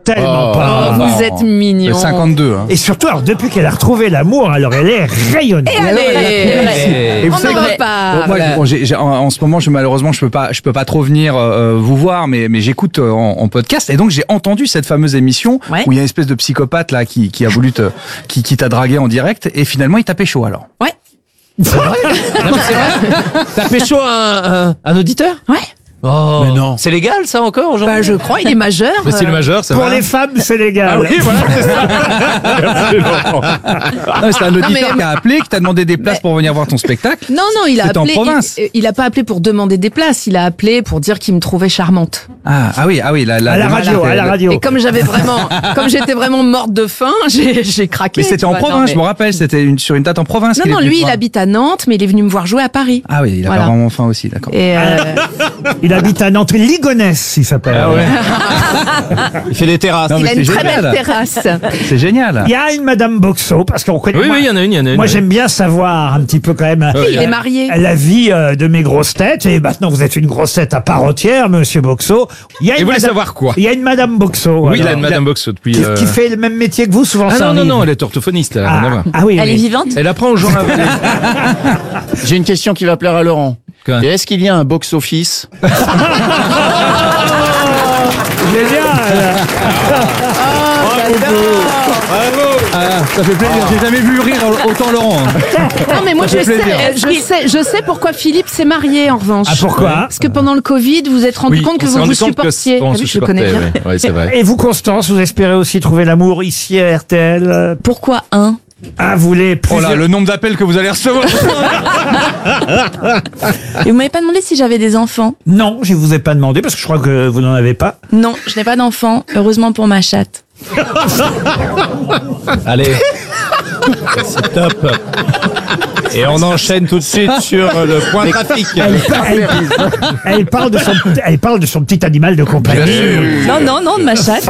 tellement pas. Vous êtes mignon. 52. Hein. Et surtout, alors, depuis qu'elle a retrouvé l'amour, alors elle est rayonnante. Allez, Et vous on savez en que- repart. Bon, moi, en ce moment, malheureusement, je peux pas trop venir vous voir, mais j'écoute en podcast, et donc j'ai entendu cette fameuse émission Ouais. où il y a une espèce de psychopathe là qui a voulu qui t'a dragué en direct, et finalement il t'a pécho alors. Ouais. Non, mais c'est vrai. T'as pécho un auditeur? Ouais. Oh. Mais non. C'est légal, ça, encore, aujourd'hui? Bah, je crois, il est majeur. Mais c'est le majeur, c'est Pour vrai. les femmes, c'est légal. Ah oui, voilà, c'est ça. Non, c'est un auditeur qui a appelé, qui t'a demandé des places pour venir voir ton spectacle. Non, il a C'était en appelé. province. Il a pas appelé pour demander des places. Il a appelé pour dire qu'il me trouvait charmante. Ah oui, À la démarche radio, était- à la radio. Et comme j'étais vraiment morte de faim, j'ai craqué. Mais c'était tu en vois. province, Non, je me rappelle, c'était sur une date en province. Non, qu'il est venu lui, te il voir. habite à Nantes, mais il est venu me voir jouer à Paris. Ah oui, il a Voilà. pas vraiment faim aussi, d'accord. Et Il habite à Nantes, Ligonesse, il s'appelle. Ah ouais. Il fait des terrasses. Non, il mais a une c'est très belle génial. terrasse. C'est génial. Il y a une Madame Boxo, parce qu'on connaît. Oui, moi, il y en a une. moi, j'aime bien savoir un petit peu quand même Il est marié. la vie de mes grosses têtes. Et maintenant, vous êtes une grosse tête à part entière, Monsieur Boxo. Il y a Et une vous voulez madame- savoir quoi? Il y a une Madame Boxo. Oui, il a alors, une Madame Boxo depuis. qui fait le même métier que vous, souvent. Ah ça non, arrive. elle est orthophoniste, elle a rien à voir. Ah oui, Elle oui. est vivante. Elle apprend aux gens à voler. J'ai une question qui va plaire à Laurent. Quoi? Et est-ce qu'il y a un box-office? Génial. Ça fait plaisir. J'ai jamais vu rire autant Laurent. hein. Non, mais moi, Ça fait plaisir. je sais pourquoi Philippe s'est marié, en revanche. Ah, pourquoi Parce que pendant le Covid, vous vous êtes rendu compte que vous vous supportiez. Ah oui, je le connais bien. Oui, c'est vrai. Et vous, Constance, vous espérez aussi trouver l'amour ici à RTL? Pourquoi un? Ah, vous voulez Oh plusieurs... là, le nombre d'appels que vous allez recevoir. Et vous m'avez pas demandé si j'avais des enfants? Non, je vous ai pas demandé parce que je crois que vous n'en avez pas. Non, je n'ai pas d'enfants. Heureusement pour ma chatte. Allez. C'est top. Et on enchaîne tout de suite sur le point trafic. Elle parle de son petit animal de compagnie. Non, de ma chatte.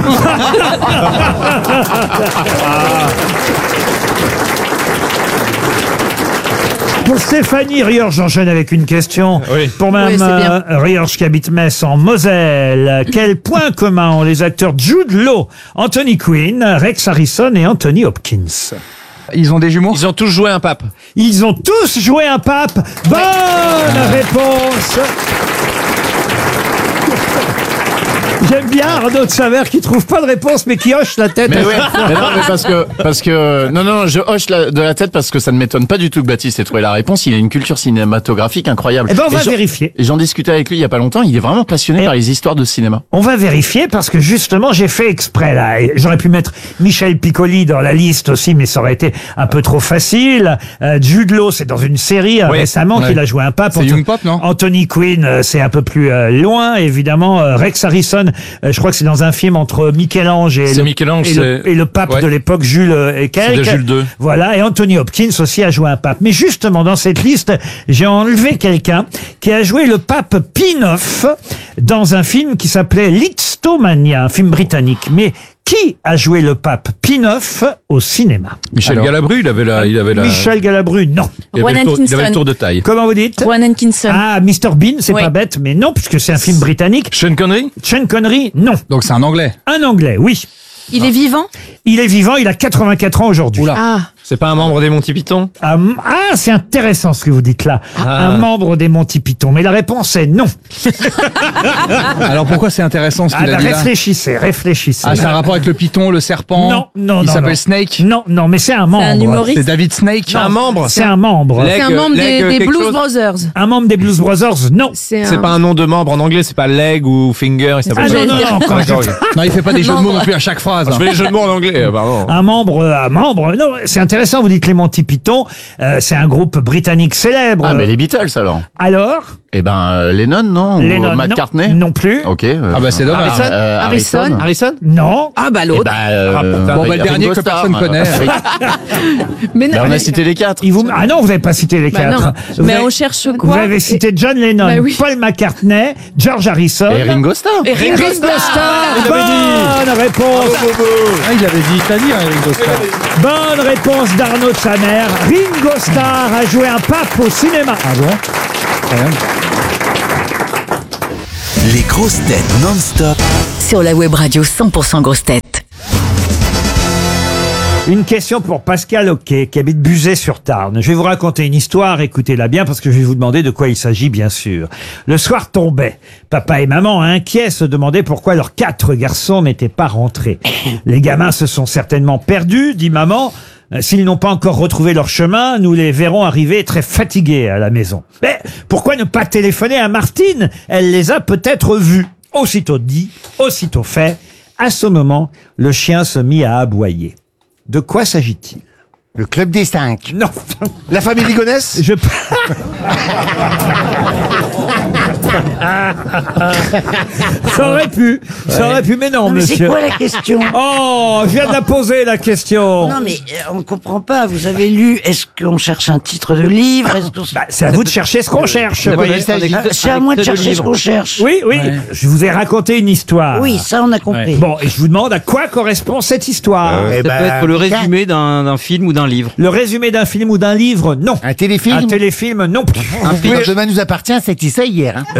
Pour Stéphanie Riorge, j'enchaîne avec une question. Oui. Pour Mme Oui, c'est bien. Riorge qui habite Metz en Moselle. Quel point commun ont les acteurs Jude Law, Anthony Quinn, Rex Harrison et Anthony Hopkins? Ils ont des jumeaux. Ils ont tous joué un pape. Ils ont tous joué un pape. Bonne réponse. J'aime bien Arnaud de Savert qui trouve pas de réponse mais qui hoche la tête. Mais ouais, mais non, mais parce que non, je hoche de la tête parce que ça ne m'étonne pas du tout que Baptiste ait trouvé la réponse. Il a une culture cinématographique incroyable. Eh ben, on va Et vérifier. Et j'en discutais avec lui il y a pas longtemps. Il est vraiment passionné par les histoires de cinéma. On va vérifier parce que justement j'ai fait exprès là. Et j'aurais pu mettre Michel Piccoli dans la liste aussi, mais ça aurait été un peu trop facile. Jude Law, c'est dans une série Oui, récemment ouais. qu'il a joué un pape. C'est Young Pop, non? Anthony Quinn, c'est un peu plus loin, évidemment. Rex Harrison, je crois que c'est dans un film entre Michel-Ange et, C'est Michel-Ange, et le pape ouais. de l'époque, Jules et quelques. de Jules II. Voilà, et Anthony Hopkins aussi a joué un pape. Mais justement, dans cette liste, j'ai enlevé quelqu'un qui a joué le pape Pie IX dans un film qui s'appelait Lisztomania, un film britannique. Mais qui a joué le pape Pie IX au cinéma? Michel Alors. Galabru, il avait la. Michel Galabru, non. Il avait, Rowan il avait le Atkinson. tour de taille. Comment vous dites? Rowan Atkinson. Ah, Mr Bean, c'est Oui. pas bête, mais non, puisque c'est un film britannique. Sean Connery. Sean Connery, non. Donc c'est un anglais. Un anglais, oui. Il est vivant? Il est vivant, il a 84 ans aujourd'hui. Oula. Ah. C'est pas un membre des Monty Python. Ah, c'est intéressant ce que vous dites là. Un membre des Monty Python. Mais la réponse est non. Alors pourquoi c'est intéressant ce qu'il a dit là? Réfléchissez. Ah, c'est un rapport avec le python, le serpent. Non. Il s'appelle non. Snake. Non, mais c'est un membre. un humoriste? C'est David Snake. Un membre. C'est un membre. Leg- C'est un membre leg des quelque Blues chose. Brothers. Un membre des Blues Brothers, non. C'est C'est pas un nom de membre en anglais, c'est pas leg ou finger. Il s'appelle Ah non, pas. encore. Non, il fait pas des jeux de mots non plus à chaque phrase. Je fais les jeux de mots en anglais, pardon. Un membre. Non, c'est intéressant, vous dites les Monty Python. C'est un groupe britannique célèbre. Ah, mais les Beatles alors. Alors Eh ben, Lennon, non? Lennon, Ou McCartney? non plus. Ok. Ah bah c'est dommage. Harrison. Harrison. Non. Ah bah Eh l'autre. ben, Bon, bah, le dernier Ringo que Starr, personne connaît. Mais Ben, on a cité les quatre. Ah non, vous n'avez pas cité les Bah quatre. non. Vous Mais avez- on cherche Vous quoi? avez cité John Lennon, Bah oui. Paul McCartney, George Harrison. Et Ringo Starr. Et Ringo Starr. Bonne réponse. Ah, il avait dit Italie, hein, Ringo Starr. Bonne réponse d'Arnaud de sa mère. Ringo Starr a joué un pape au cinéma. Ah bon? Quand même. Les grosses têtes non-stop, sur la web radio 100% grosses têtes. Une question pour Pascal Oquet, qui habite Buzet-sur-Tarn. Je vais vous raconter une histoire, écoutez-la bien, parce que je vais vous demander de quoi il s'agit, bien sûr. Le soir tombait. Papa et maman, inquiets, se demandaient pourquoi leurs 4 garçons n'étaient pas rentrés. Les gamins se sont certainement perdus, dit maman. S'ils n'ont pas encore retrouvé leur chemin, nous les verrons arriver très fatigués à la maison. Mais pourquoi ne pas téléphoner à Martine? Elle les a peut-être vus. Aussitôt dit, aussitôt fait. À ce moment, le chien se mit à aboyer. De quoi s'agit-il? Le club des 5. Non. La famille Ligonès. Ça aurait pu, mais non, mais monsieur. c'est quoi la question? Oh, je viens de la poser, la question. Non, mais on ne comprend pas. Vous avez lu, est-ce qu'on cherche un titre de livre? Est-ce qu'on... C'est à vous de chercher ce qu'on cherche. Ah, voyez. c'est à moi de chercher ce qu'on cherche. Oui, oui, je vous ai raconté une histoire. Oui, ça on a compris. Bon, et je vous demande à quoi correspond cette histoire. Ça peut être le résumé d'un film ou d'un livre. Le résumé d'un film ou d'un livre, non. Un téléfilm. Un téléfilm, non plus. Demain nous appartient, c'est dit ça hier. Hein.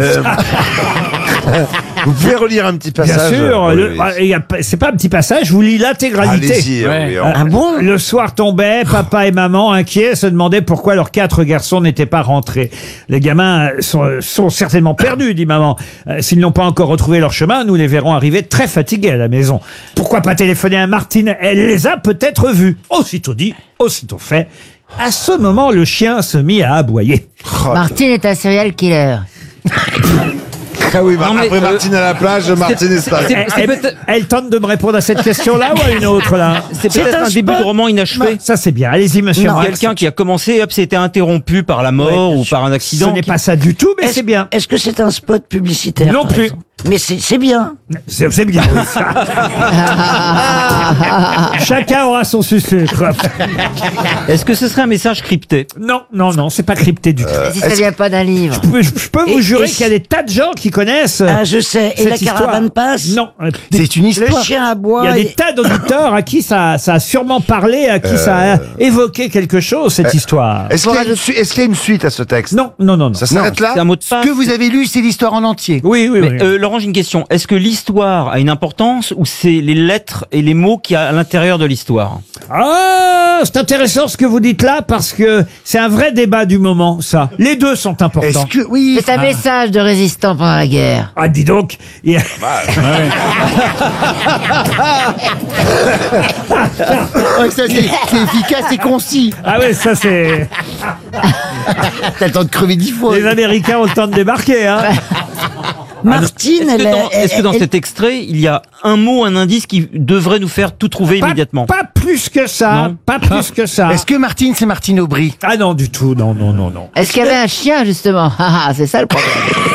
Vous pouvez relire un petit passage. Bien sûr, c'est pas un petit passage, je vous lis l'intégralité. Allez-y. Oui, Ah bon? Le soir tombait, papa et maman, inquiets, se demandaient pourquoi leurs 4 garçons n'étaient pas rentrés. Les gamins sont certainement perdus, dit maman. S'ils n'ont pas encore retrouvé leur chemin, nous les verrons arriver très fatigués à la maison. Pourquoi pas téléphoner à Martine? Elle les a peut-être vus. Aussitôt dit, aussitôt fait. À ce moment, le chien se mit à aboyer. Martine est un serial killer. Ah oui, après Martine à la plage, Martine est stable. Elle tente de me répondre à cette question-là ou à une autre, là? C'est peut-être un début de roman inachevé. Ça, c'est bien. Allez-y, monsieur. Quelqu'un qui a commencé, hop, c'était interrompu par la mort ou par un accident. Ce n'est pas ça du tout, mais c'est bien. Est-ce que c'est un spot publicitaire? Non plus. Mais c'est bien. C'est bien. Oui, ça. Chacun aura son sucre. Est-ce que ce serait un message crypté? Non, c'est pas crypté du tout. Si ça vient pas d'un livre. Je peux vous jurer qu'il y a des tas de gens qui connaissent. Ah, je sais. Et la caravane passe? Non. C'est une histoire. Le chien aboie. Il y a des tas d'auditeurs à qui ça a sûrement parlé, à qui ça a évoqué quelque chose, cette histoire. Est-ce qu'il y a une suite à ce texte? Non. Ça s'arrête là? C'est un mot de passe. Ce que vous avez lu, c'est l'histoire en entier. Oui. Laurent, j'ai une question. Est-ce que l'histoire a une importance ou c'est les lettres et les mots qu'il y a à l'intérieur de l'histoire? Ah, c'est intéressant ce que vous dites là parce que c'est un vrai débat du moment, ça. Les deux sont importants. Est-ce que oui. C'est un message de résistant pendant la guerre. Ah, dis donc. Ça, c'est efficace et concis. Ah ouais, ça c'est... T'as le temps de crever 10 fois. Les Américains ont le temps de débarquer, hein. Martine, Est-ce que dans cet extrait, il y a un mot, un indice qui devrait nous faire tout trouver immédiatement? Pas plus que ça. Non. Pas plus que ça. Est-ce que Martine, c'est Martine Aubry? Ah non, du tout. Non. Est-ce qu'il y avait un chien, justement? C'est ça le problème.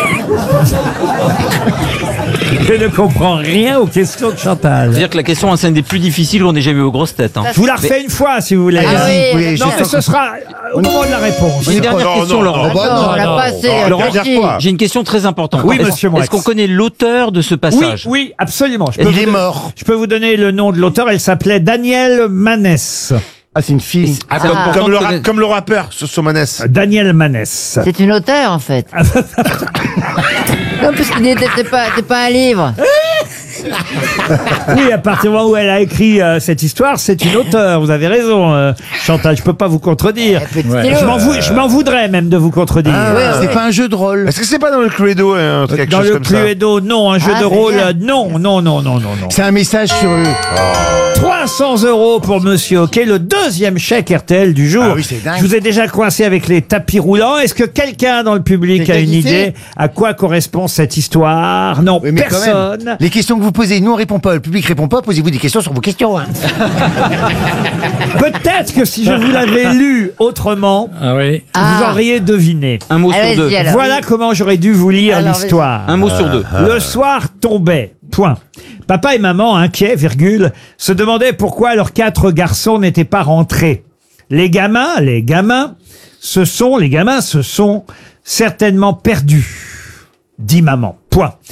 Je ne comprends rien aux questions de Chantal. C'est-à-dire que la question, c'est une des plus difficiles qu'on ait jamais eu aux grosses têtes. Hein. Je vous la refais une fois, si vous voulez. Ah oui, Non, mais ce sera au moment de la réponse. J'ai une dernière question, Laurent. Non, on l'a pas assez. Laurent, réfléchi. j'ai une question très importante. Oui, monsieur Moix. Est-ce qu'on connaît l'auteur de ce passage? Oui, absolument. Il est mort. Je peux vous donner le nom de l'auteur. Elle s'appelait Daniel Manès. Ah, c'est une fille. Comme le rappeur, Sosomanès. Daniel Manès. C'est une auteure, en fait. Non, parce qu'il n'était pas un livre. Oui, à partir du moment où elle a écrit cette histoire, c'est une auteure. Vous avez raison, Chantal. Je peux pas vous contredire. Je m'en voudrais même de vous contredire. C'est pas un jeu de rôle. Est-ce que c'est pas dans le Cluedo, quelque Dans chose le comme ça? Cluedo, non. Un jeu de rôle, non. C'est un message sur eux. 300 € pour Monsieur Hockey, le deuxième chèque RTL du jour. Ah oui, c'est dingue. Je vous ai déjà coincé avec les tapis roulants. Est-ce que quelqu'un dans le public a une idée à quoi correspond cette histoire? Non, Oui, mais quand personne. même, les questions que vous posez, nous on répond pas, le public répond pas, posez-vous des questions sur vos questions. Hein. Peut-être que si je vous l'avais lu autrement, vous auriez deviné. Un mot sur deux. Alors. Voilà comment j'aurais dû vous lire Alors, l'histoire. Un mot sur deux. Le soir tombait. Point. Papa et maman, inquiets, se demandaient pourquoi leurs 4 garçons n'étaient pas rentrés. Les gamins se sont certainement perdus, dit maman. Point.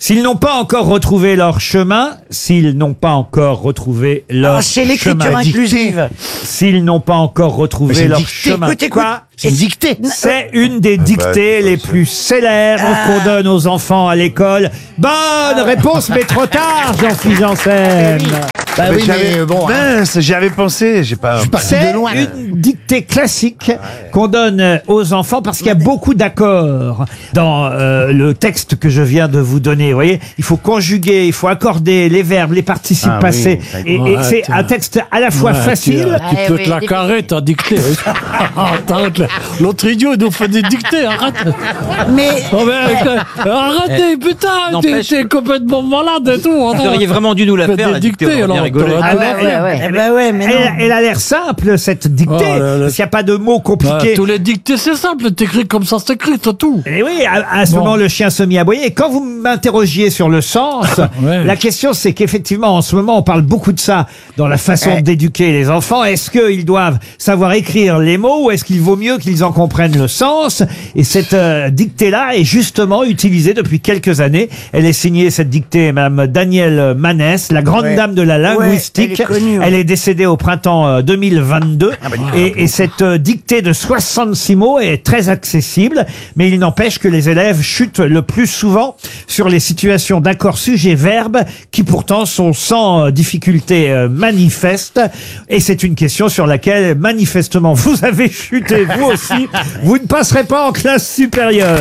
S'ils n'ont pas encore retrouvé leur chemin, s'ils n'ont pas encore retrouvé leur c'est l'écriture chemin, inclusive. s'ils n'ont pas encore retrouvé leur chemin, Écoute, quoi? c'est une dictée. C'est une des dictées les plus célèbres qu'on donne aux enfants à l'école. Bonne réponse, mais trop tard, Jean-Philippe Janssen. Bah oui, mais bon. Mince, j'y avais pensé, j'ai pas. C'est une dictée classique qu'on donne aux enfants parce qu'il y a beaucoup d'accords dans le texte que je viens de vous donner. Vous voyez, il faut conjuguer, il faut accorder les verbes, les participes passés. Et c'est un texte à la fois facile. Tu peux te la carrer, ta dictée. Arrête, l'autre idiot, il nous fait des dictées, arrête. Mais Arrêtez, putain, n'empêche- t'es complètement malade et tout. Vous auriez vraiment dû nous la Faites faire, des la dictée, dictées, on aurait bien rigolé. Ah ouais, eh ben ouais, mais non. Elle a l'air simple, cette dictée, Oh là là. parce qu'il n'y a pas de mots compliqués. Tous les dictées, c'est simple, t'écris comme ça, c'est écrit, c'est tout. Et oui, à ce moment, le chien se mit à aboyer. Et quand vous m'interrogiez sur le sens, Ouais. la question, c'est qu'effectivement, en ce moment, on parle beaucoup de ça dans la façon d'éduquer les enfants. Est-ce qu'ils doivent savoir écrire les mots ou est-ce qu'il vaut mieux qu'ils en comprennent le sens? Et cette dictée-là est justement utilisée depuis quelques années. Elle est signée, cette dictée, Mme Danielle Manès, la grande dame de la linguistique. elle est connue, ouais. Elle est décédée au printemps 2022. Et cette dictée de 66 mots est très accessible, mais il n'empêche que les élèves chutent le plus souvent sur les situations d'accord sujet-verbe qui pourtant sont sans difficulté manifeste. Et c'est une question sur laquelle manifestement vous avez chuté vous aussi. Vous ne passerez pas en classe supérieure.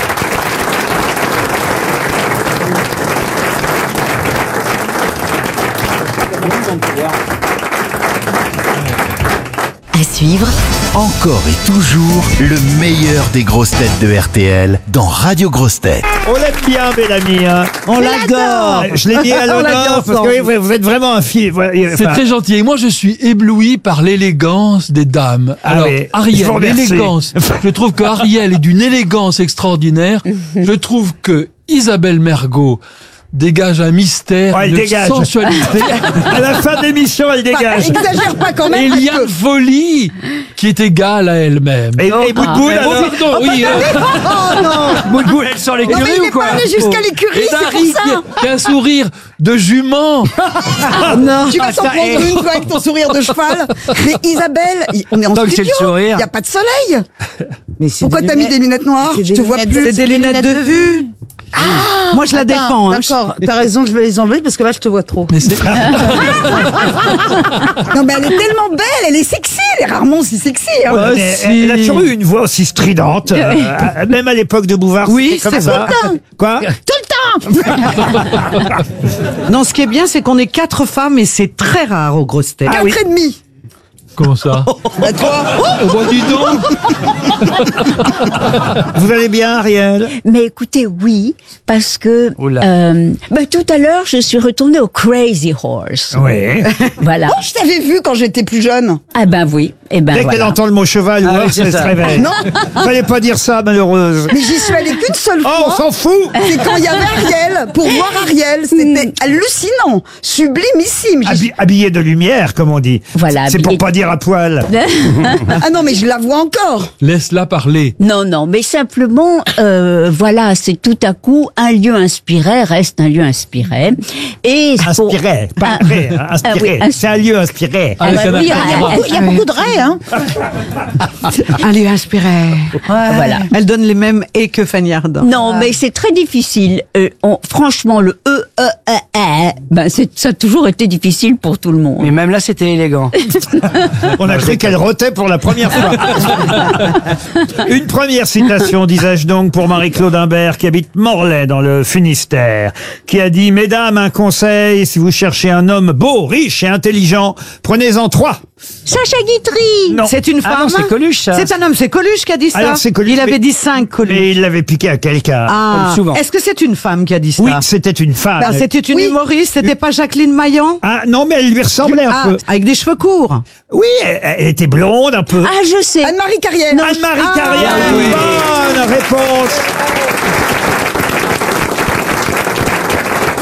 À suivre, Encore et toujours le meilleur des grosses têtes de RTL dans Radio Grosses Têtes. On l'aime bien, Mélanie. Hein. On l'adore. Je l'ai mis à l'honneur parce que oui, vous êtes vraiment un fil. C'est très gentil. Et moi, je suis ébloui par l'élégance des dames. Ah Alors, oui, je vous Ariel, remercie. l'élégance. Je trouve que Ariel est d'une élégance extraordinaire. Je trouve que Isabelle Mergo dégage un mystère, Elle une dégage. sensualité. À la fin de l'émission, elle dégage. Exagère pas quand Et même. il y a une folie qui est égale à elle-même. Et Boudboul, Oh, alors pardon, oui. Oh non. Boudboul, Elle sort Non, mais l'écurie il ou est quoi pas allé jusqu'à l'écurie, Et c'est Dari pour ça. qui a un sourire de jument. Non. Tu vas t'en prendre une fois avec ton sourire de cheval. Mais Isabelle, on est en Donc, c'est studio. le sourire. Il n'y a pas de soleil. Mais c'est Pourquoi des t'as mis lunettes- des lunettes noires c'est Je des te vois lunettes plus. de- C'est des lunettes de vue. Ah, moi je la défends. Hein. D'accord, t'as raison, je vais les enlever parce que là je te vois trop. Mais c'est... Non mais elle est tellement belle, elle est sexy, elle est rarement aussi sexy. Hein. Elle a toujours eu une voix aussi stridente, même à l'époque de Bouvard. Oui, c'était comme c'est ça. tout le Quoi Tout le temps. Non, ce qui est bien, c'est qu'on est 4 femmes et c'est très rare aux grosses têtes. 4 et demi. Comment ça? Bah toi. Oh, bah, dis donc. Vous allez bien, Ariel? Mais écoutez, oui, parce que tout à l'heure, je suis retournée au Crazy Horse. Oui. Voilà. Oh, je t'avais vu quand j'étais plus jeune. Ah ben oui. Et ben Dès qu'elle voilà. entend le mot cheval ou Ah oui, horse, c'est elle se ça. réveille. Non. Fallait pas dire ça, malheureuse. Mais j'y suis allée qu'une seule Oh, on fois. s'en fout. C'est quand il y avait Ariel, pour voir Ariel. C'était hallucinant, sublimissime. Habillé de lumière, comme on dit. Voilà, C'est pour habillé- pas dire à poil. Ah non, mais je la vois encore. Laisse-la parler. Non, non, mais simplement, voilà, c'est tout à coup un lieu inspiré reste un lieu inspiré. Et Inspiré, pas vrai, hein, inspiré. Ah oui, C'est un lieu inspiré. Ah, bah oui, Il y a beaucoup de raies, hein. Un lieu inspiré. Voilà. Elle donne les mêmes et que Fanny Ardant. Non, mais c'est très difficile. Franchement, le ben ça a toujours été difficile pour tout le monde. Mais même là, c'était élégant. On a cru qu'elle rotait pour la première fois. Une première citation, disais-je donc, pour Marie-Claude Imbert, qui habite Morlaix, dans le Finistère, qui a dit « Mesdames, un conseil, si vous cherchez un homme beau, riche et intelligent, prenez-en 3. » Sacha Guitry. Non. C'est une femme. Ah non, c'est Coluche, ça. C'est un homme, c'est Coluche qui a dit ça. Alors, c'est Coluche, Il avait mais- dit 5 Coluche. Mais il l'avait piqué à quelqu'un. Ah. Comme souvent. Est-ce que c'est une femme qui a dit ça? Oui, c'était une femme. Ben, c'était une humoriste, c'était pas Jacqueline Maillan? Ah non, mais elle lui ressemblait un Ah, peu. avec des cheveux courts. Oui, elle était blonde un peu. Ah, je sais. Anne-Marie Carrière. Anne-Marie Carrière, oui. bonne réponse. Une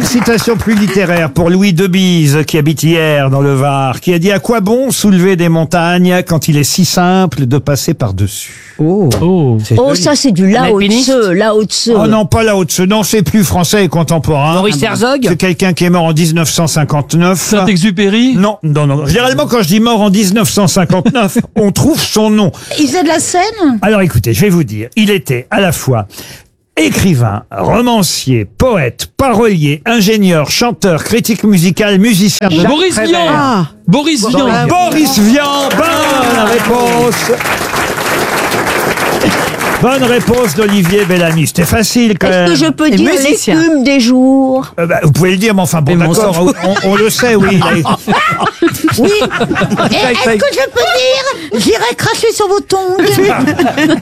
Une citation plus littéraire pour Louis Debise, qui habite hier dans le Var, qui a dit « À quoi bon soulever des montagnes quand il est si simple de passer par-dessus ?» Oh, ça c'est du Lao Tse. Oh non, pas Lao Tse. Non, c'est plus français et contemporain. Maurice Herzog. C'est quelqu'un qui est mort en 1959. Saint-Exupéry. Non. Généralement, quand je dis mort en 1959, on trouve son nom. Il faisait de la scène? Alors écoutez, je vais vous dire, il était à la fois écrivain, romancier, poète, parolier, ingénieur, chanteur, critique musical, musicien. Boris Vian. Boris Vian. Boris Vian, bonne réponse. Bonne réponse d'Olivier Bellamy. C'était facile quand même. Est-ce que je peux dire l'écume des jours? Vous pouvez le dire, mais enfin bon, d'accord, on le sait, oui. Oui. Est-ce que je peux dire j'irai cracher sur vos tongs?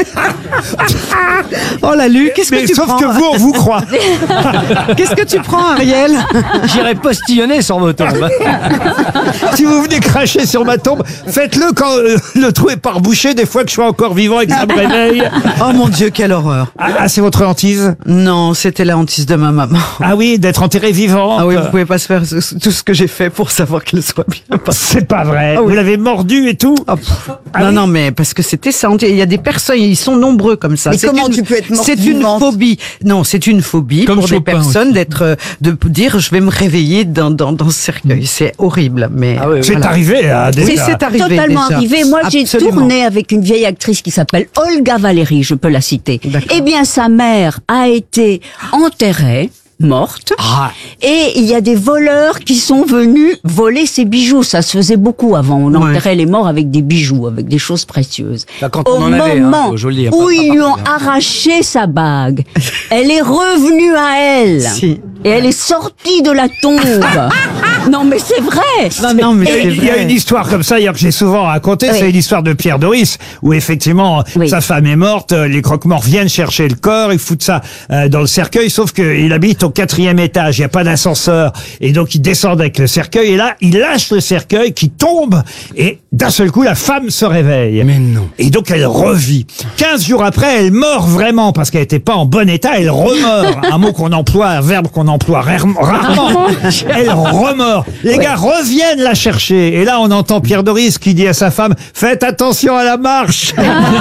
Oh la Lu, qu'est-ce que tu prends? Sauf que vous, on vous croit. Qu'est-ce que tu prends, Ariel? J'irai postillonner sur vos tombes. Si vous venez cracher sur ma tombe, faites-le quand le trou est pas rebouché, des fois que je suis encore vivant et que ça me réveille. Oh mon Dieu, quelle horreur. Ah, c'est votre hantise? Non, c'était la hantise de ma maman. Ah oui, d'être enterré vivant. Ah oui, vous pouvez pas se faire tout ce que j'ai fait pour savoir qu'elle soit bien. C'est pas vrai. Ah oui. Vous l'avez mordu et tout? Non, mais parce que c'était ça. Il y a des personnes, ils sont nombreux comme ça. Mais comment tu peux être morte C'est une vivante? phobie. Non, c'est une phobie Comme pour des Chopin personnes de dire je vais me réveiller dans ce cercueil. C'est horrible, mais c'est arrivé, déjà. C'est arrivé. Totalement déjà. arrivé. Moi, j'ai Absolument. tourné avec une vieille actrice qui s'appelle Olga Valéry, je peux la citer. Eh bien, sa mère a été enterrée, morte, et il y a des voleurs qui sont venus voler ses bijoux. Ça se faisait beaucoup avant. On enterrait les morts avec des bijoux, avec des choses précieuses. Quand Au on en avait, moment faut joli, où pas ils lui ont partout, arraché sa bague, elle est revenue à elle. Et elle est sortie de la tombe. Non, mais c'est vrai. Non, mais c'est Il y a vrai. une histoire comme ça, d'ailleurs, que j'ai souvent racontée, Oui. c'est l'histoire de Pierre Doris, où effectivement, sa femme est morte, les croque-morts viennent chercher le corps, ils foutent ça dans le cercueil, sauf qu'il habite au 4e étage, il n'y a pas d'ascenseur, et donc ils descendent avec le cercueil, et là, il lâche le cercueil qui tombe, et d'un seul coup, la femme se réveille. Mais non. Et donc elle revit. 15 jours après, elle meurt vraiment, parce qu'elle n'était pas en bon état, elle remeurt. Un mot qu'on emploie, un verbe qu'on emploie rarement. Elle remeurt. Les gars reviennent la chercher. Et là, on entend Pierre Doris qui dit à sa femme, faites attention à la marche.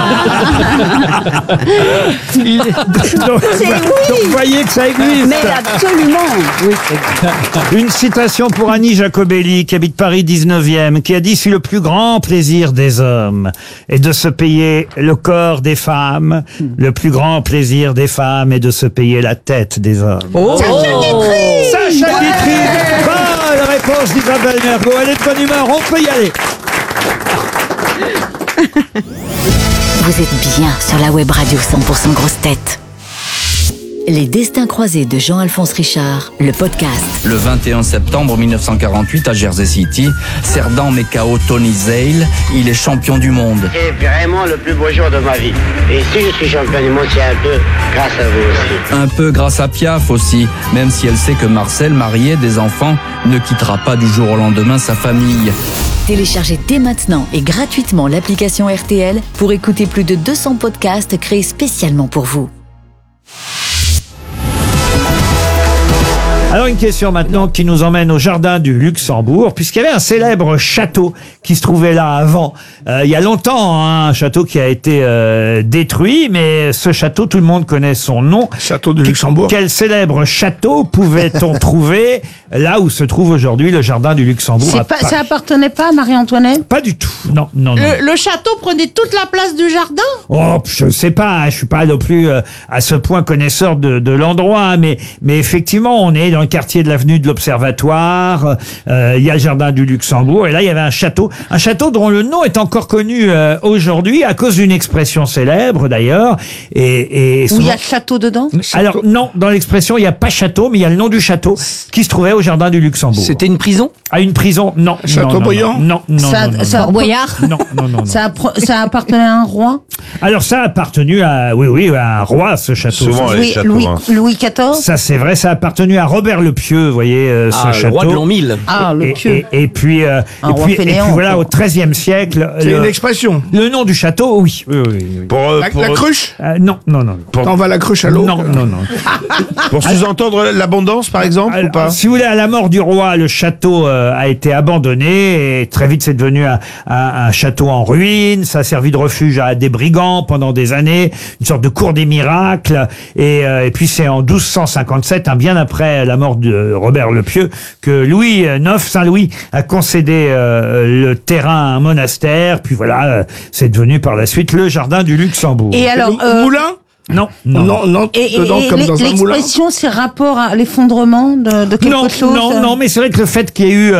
donc, vous voyez que ça existe. Mais absolument. Une citation pour Annie Jacobelli, qui habite Paris 19e, qui a dit « Si le plus grand plaisir des hommes est de se payer le corps des femmes, le plus grand plaisir des femmes est de se payer la tête des hommes. » Sacha Guitry. Bonne réponse d'Isabelle Mergo. Elle est de bonne humeur, on peut y aller. Vous êtes bien sur la web radio 100% grosses têtes. Les destins croisés de Jean-Alphonse Richard, le podcast. Le 21 septembre 1948 à Jersey City, Cerdan met KO Tony Zale. Il est champion du monde. C'est vraiment le plus beau jour de ma vie. Et si je suis champion du monde, c'est un peu grâce à vous aussi. Un peu grâce à Piaf aussi, même si elle sait que Marcel, marié, des enfants, ne quittera pas du jour au lendemain sa famille. Téléchargez dès maintenant et gratuitement l'application RTL pour écouter plus de 200 podcasts créés spécialement pour vous. Alors une question maintenant qui nous emmène au jardin du Luxembourg, puisqu'il y avait un célèbre château qui se trouvait là avant. Il y a longtemps, hein, un château qui a été détruit, mais ce château, tout le monde connaît son nom. Château du Luxembourg. Quel célèbre château pouvait-on trouver là où se trouve aujourd'hui le jardin du Luxembourg à Paris? Ça appartenait pas à Marie-Antoinette? Pas du tout, non. Le château prenait toute la place du jardin? Oh, je sais pas, je suis pas non plus à ce point connaisseur de l'endroit, mais effectivement, on est dans le quartier de l'avenue de l'Observatoire, il y a le jardin du Luxembourg, et là il y avait un château dont le nom est encore connu aujourd'hui à cause d'une expression célèbre d'ailleurs, et Où il y a le château dedans? Alors non, dans l'expression il n'y a pas château, mais il y a le nom du château qui se trouvait au jardin du Luxembourg. C'était une prison? Ah, une prison? Non. Châteaubriand? Non. Fort Boyard? Non. Ça appartenait à un roi? Alors ça a appartenu à un roi, ce château. Souvent, les châteaux, Louis XIV? Ça c'est vrai, ça a appartenu à Robert Robert le Pieux, vous voyez, ce château. Le roi de l'an 1000. Ah, le Pieux. Et puis voilà, au XIIIe siècle. C'est une expression. Le nom du château, oui. La cruche Non. T'en vas la cruche à l'eau Non. Pour sous-entendre l'abondance, par exemple, ou pas? Si vous voulez, à la mort du roi, le château a été abandonné et très vite c'est devenu un château en ruine. Ça a servi de refuge à des brigands pendant des années, une sorte de cour des miracles. Et puis c'est en 1257, bien après la mort de Robert le Pieux, que Louis IX, Saint Louis, a concédé le terrain à un monastère. Puis voilà, c'est devenu par la suite le jardin du Luxembourg. Et alors, moulin? Non. Comme dans un moulin. L'expression, c'est rapport à l'effondrement de quelque chose. Non, mais c'est vrai que le fait qu'il y ait eu